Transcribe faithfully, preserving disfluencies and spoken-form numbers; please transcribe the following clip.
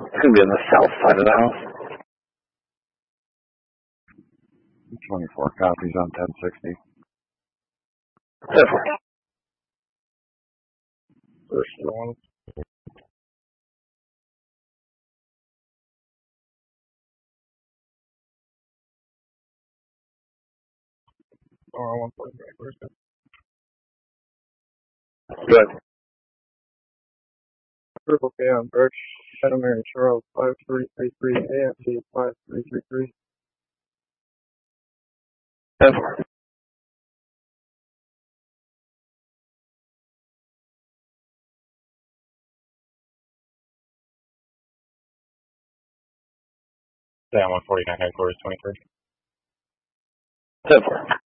It's going to be on the south side of the house. twenty-four copies on ten sixty. ten four. First one. Oh, one forty-five. Where's that? Good. Triple K on Birch, Santa Mary Charles, five three three three, A M T five three three three. ten four. Down one forty-nine, headquarters twenty-three. ten four.